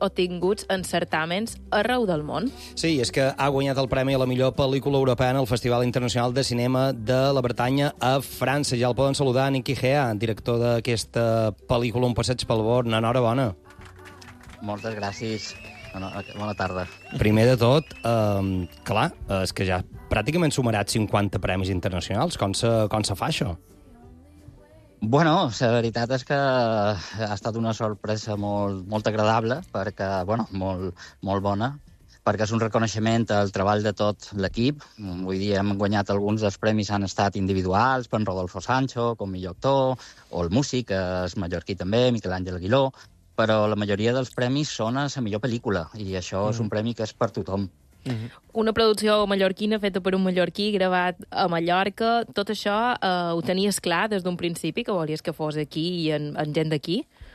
obtinguts en certàmens arreu del món. Sí, és que ha guanyat el premi a la millor pel·lícula europea al Festival Internacional de Cinema de la Bretanya a França. Ja el poden saludar, Nicky Gea, director d'aquesta pel·lícula Un passeig pel Born. Enhorabona. Moltes gràcies. Bona tarda. Primer de tot, clar, és que ja pràcticament sumarat 50 premis internacionals. Com se fa això? Bueno, la veritat és que ha estat una sorpresa molt agradable, perquè, bueno, molt bona, perquè és un reconeixement al treball de tot l'equip. Vull dir, hem guanyat alguns dels premis, han estat individuals, per en Rodolfo Sancho, com millor actor, o el músic, que és mallorquí també, Miquel Àngel Aguiló, però la majoria dels premis són a la millor pel·lícula, i això és un premi que és per tothom. Una producció mallorquina feta per un mallorquí, gravat a Mallorca. Tot això ho tenies clar des d'un principi, que volies que fos aquí i en gent d'aquí?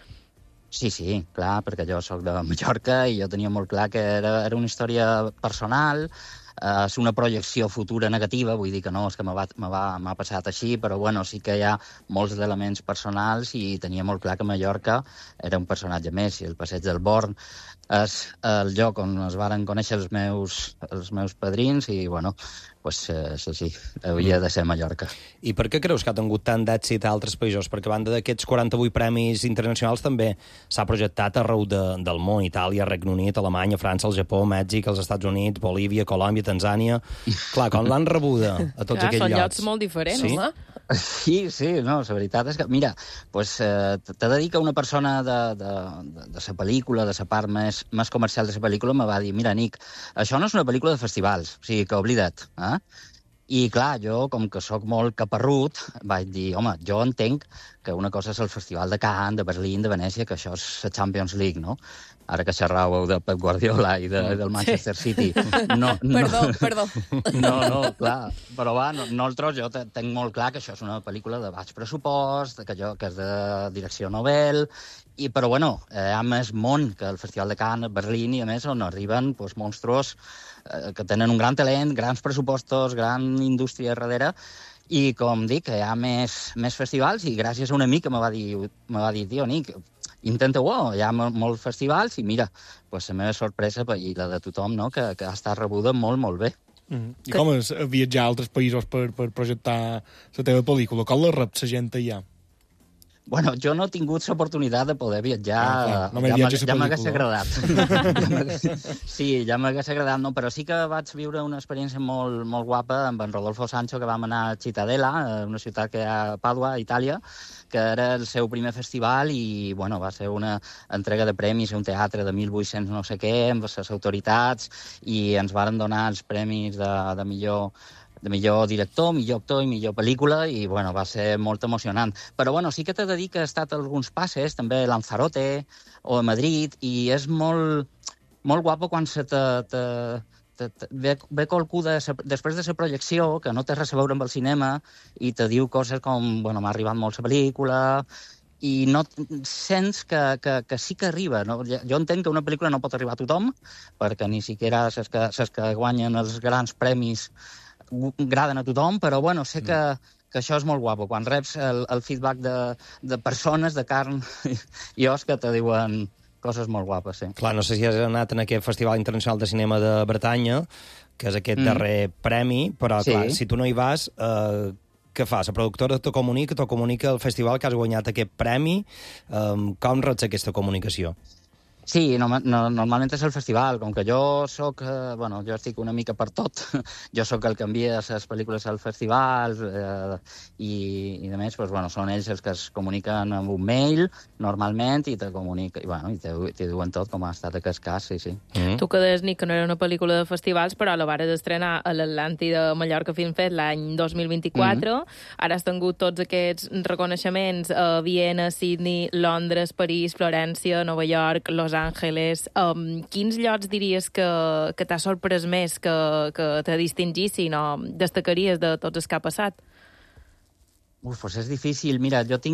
Sí, clar, perquè jo sóc de Mallorca i jo tenia molt clar que era una història personal, és una projecció futura negativa, vull dir que no, és que m'ha passat així, però bueno, sí que hi ha molts elements personals i tenia molt clar que Mallorca era un personatge més, i el Passeig del Born és el lloc on es varen conèixer els meus padrins i, bueno, pues, sí, havia de ser Mallorca. I per què creus que ha tingut tant d'èxit a altres països? Perquè a banda d'aquests 48 premis internacionals també s'ha projectat arreu del món, Itàlia, Regne Unit, Alemanya, França, el Japó, Mèxic, els Estats Units, Bolívia, Colòmbia, Tanzània... Clar, com l'han rebuda a tots aquells llocs? Són llocs molt diferents, sí? no? Sí, no, la veritat és que, mira, pues, t'he de dir que una persona de la pel·lícula, de la part més comercial de la pel·lícula, me va dir, mira, Nick, això no és una pel·lícula de festivals, o sigui, que oblida't, I, clar, jo, com que sóc molt caparrut, vaig dir, home, jo entenc que una cosa és el Festival de Cannes, de Berlín, de Venècia, que això és la Champions League, no? Ara que xerràveu de Pep Guardiola i del Manchester City. Perdó. No, clar. Però va, nosaltres, jo tenc molt clar que això és una pel·lícula de baix pressupost, que és de direcció Nobel, però bueno, hi ha més món que el Festival de Cannes, Berlín, i a més on arriben monstruos que tenen un gran talent, grans pressupostos, gran indústria darrere, i com dic, hi ha més festivals, i gràcies a un amic que me va dir, tio, Nick, intenta-ho, hi ha molts festivals, i mira, pues, la meva sorpresa, i la de tothom, no?, que ha estat rebuda molt bé. I com és viatjar a altres països per projectar la teva pel·lícula? Com la rep la gent allà? Bueno, jo no he tingut l'oportunitat de poder viatjar. Ja m'hagués agradat. Sí, ja m'hagués agradat, no, però sí que vaig viure una experiència molt guapa amb en Rodolfo Sancho, que vam anar a Cittadella, una ciutat que hi ha a Pàdua, a Itàlia, que era el seu primer festival i, bueno, va ser una entrega de premis a un teatre de 1.800 no sé què, amb les autoritats, i ens varen donar els premis de millor director, millor actor i millor pel·lícula, i, bueno, va ser molt emocionant. Però, bueno, sí que t'he de dir que he estat a alguns passes, també a Lanzarote o a Madrid, i és molt guapo quan se ve qualcú després de la projecció, que no té res a veure amb el cinema, i te diu coses com, bueno, m'ha arribat molt la pel·lícula, i no sents que sí que arriba. No? Jo entenc que una pel·lícula no pot arribar a tothom, perquè ni siquiera les que guanyen els grans premis agraden a tothom, però bueno, sé que això és molt guapo, quan reps el feedback de persones de carn i os que te diuen coses molt guapes, sí. Clar, no sé si has anat en aquest Festival Internacional de Cinema de Bretanya, que és aquest darrer premi, però sí. Clar, si tu no hi vas, què fas? La productora t'ho comunica el festival que has guanyat aquest premi. Com reps aquesta comunicació? Sí, normalment és el festival. Com que jo soc... jo estic una mica per tot. Jo sóc el que envia les pel·lícules al festival i a més, són ells els que es comuniquen amb un mail, normalment, i te comuniquen, i te diuen tot, com ha estat aquest cas, sí. Tu que deies, Nick, que no era una pel·lícula de festivals, però la vares estrenar a l'Atlanti de Mallorca Film Fest l'any 2024. Ara has tingut tots aquests reconeixements a Viena, Sydney, Londres, París, Florència, Nova York, Los Angeles. Quins llocs diries que t'ha sorprès més, que te distingissin o destacaries de tots els que ha passat? Pues és difícil. Mira, jo tinc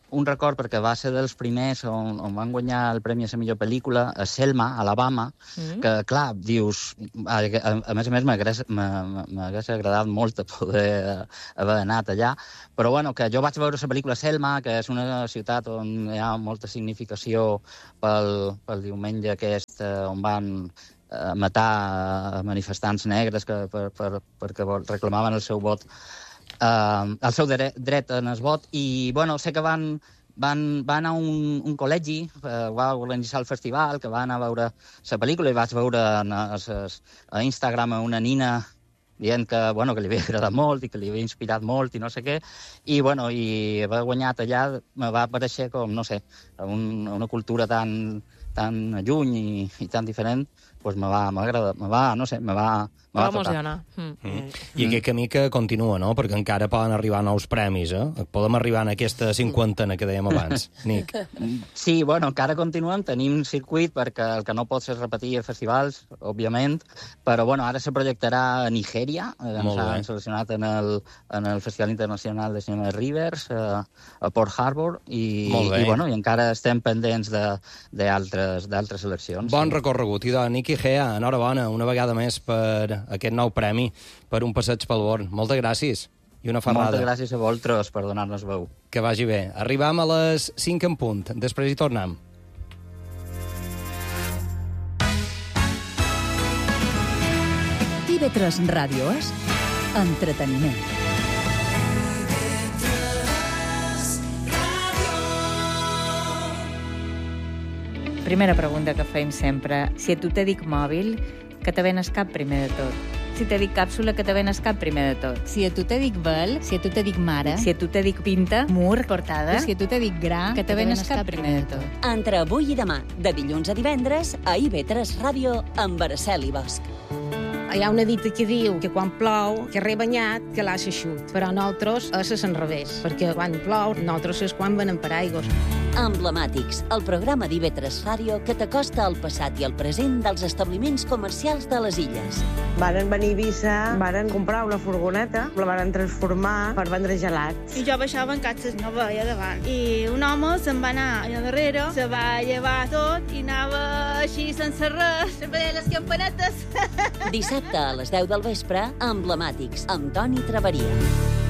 un record, perquè va ser dels primers on van guanyar el premi a la millor pel·lícula, a Selma, Alabama, que, clar, dius... A més, m'hagués agradat molt poder haver anat allà, però, bueno, que jo vaig veure la pel·lícula Selma, que és una ciutat on hi ha molta significació pel diumenge aquest, on van matar manifestants negres perquè reclamaven el seu vot, el seu dret en el vot, i, bueno, sé que van anar a un col·legi, va organitzar el festival, que va anar a veure la pel·lícula, i vaig veure a Instagram a una nina dient que li havia agradat molt i que li havia inspirat molt i no sé què, i haver guanyat allà me va aparèixer com, no sé, una cultura tan lluny i tan diferent, doncs me va emocionar. I aquest camí que continua, no? Perquè encara poden arribar nous premis, Podem arribar en aquesta cinquantena que dèiem abans, Nick. Sí, encara continuem, tenim circuit, perquè el que no pot ser repetir festivals, òbviament, però ara se projectarà a Nigèria, ens han seleccionat en el Festival Internacional de Cinema de Rivers, a Port Harbour, i encara estem pendents d'altres seleccions. Bon recorregut, idò. Nick Igea, enhorabona, una vegada més per aquest nou premi, per un passeig pel Born. Moltes gràcies i una ferrada. Moltes gràcies a vosaltres per donar-nos veu. Que vagi bé. Arribam a les 5 en punt. Després hi tornem. TV3 Ràdio és entreteniment. Primera pregunta que fem sempre. Si a tu te dic mòbil, que te ven el cap primer de tot. Si te dic càpsula, que te ven el cap primer de tot. Si a tu te dic vel, si a tu te dic mare, si a tu te dic pinta, mur, portada, si a tu te dic gra, que te ven el cap primer de tot. Entre avui i demà, de dilluns a divendres, a IB3 Ràdio, amb Araceli Bosch. Hi ha una dita que diu que quan plou, que rebanyat, que l'ha eixut. Però nosaltres és al revés, perquè quan plou, nosaltres és quan venen per aigües. Emblemàtics, el programa d'IB3 Ràdio que t'acosta al passat i al present dels establiments comercials de les illes. Varen venir a Eivissa, varen comprar una furgoneta, la varen transformar per vendre gelats. I jo baixava en catxes, no veia davant. I un home se'n va anar allà darrere, se va llevar tot i anava així sense res, sempre deia les campanetes. Dissabte a les 10 del vespre, Emblemàtics, amb Toni Traveria.